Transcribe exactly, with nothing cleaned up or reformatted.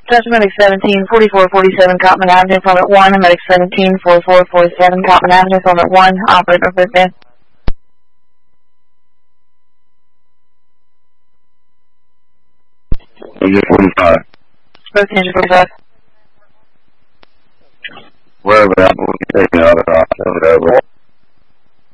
Central Medic seventeen forty-four forty-seven, Cotman Avenue, Informant one, Medic seventeen forty-four forty-seven, Cotman Avenue, Informant one, operator for advance. Engine forty-five. Both engine forty-five. Wherever that will be taken out of the hospital, over.